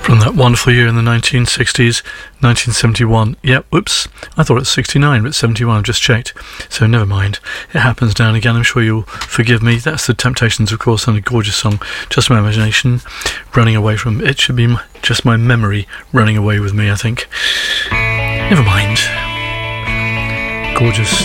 From that wonderful year in the 1960s, 1971. Yep, whoops. I thought it was 69, but 71, I've just checked. So never mind. It happens now and again. I'm sure you'll forgive me. That's the Temptations, of course, and a gorgeous song. Just my imagination running away from... It should be just my memory running away with me, I think. Never mind. Gorgeous.